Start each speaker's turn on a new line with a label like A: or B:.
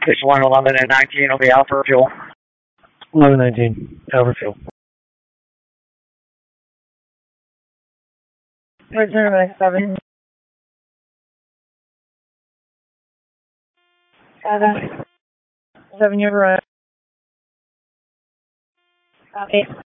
A: It's 111 and 19 will be out for fuel.
B: 1119, out for fuel.
C: Reserve 7. 7, you're right. Copy.